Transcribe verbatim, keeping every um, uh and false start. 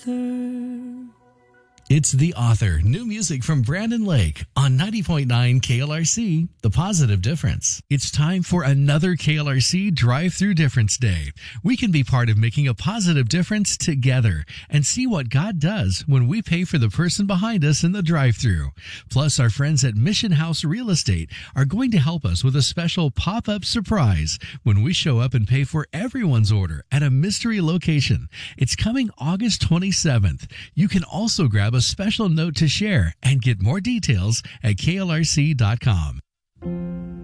author. It's The Author, new music from Brandon Lake on ninety point nine K L R C, The Positive Difference. It's time for another K L R C Drive-Through Difference Day. We can be part of making a positive difference together and see what God does when we pay for the person behind us in the drive-through. Plus, our friends at Mission House Real Estate are going to help us with a special pop-up surprise when we show up and pay for everyone's order at a mystery location. It's coming August twenty-seventh. You can also grab a special note to share and get more details at K L R C dot com.